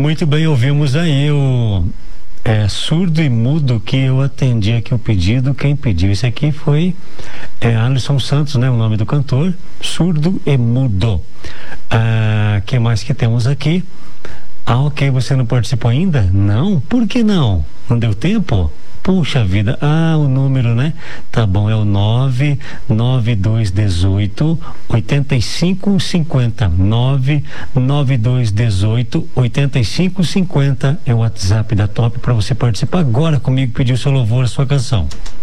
Muito bem, ouvimos aí o Surdo e Mudo, que eu atendi aqui o pedido. Quem pediu isso aqui foi Alisson Santos, né? O nome do cantor, Surdo e Mudo. Que mais que temos aqui? Ok, você não participou ainda? Não? Por que não? Não deu tempo? Puxa vida, o número, né? Tá bom, é o 99218 8550. 99218 8550 é o WhatsApp da Top para você participar agora comigo, pedir o seu louvor, a sua canção.